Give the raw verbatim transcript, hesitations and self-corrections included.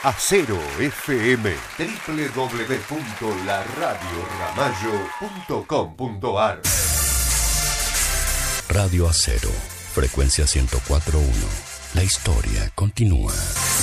Acero F M, doble u doble u doble u punto la radio ramallo punto com punto a r. Radio Acero, frecuencia ciento cuatro punto uno. La historia continúa.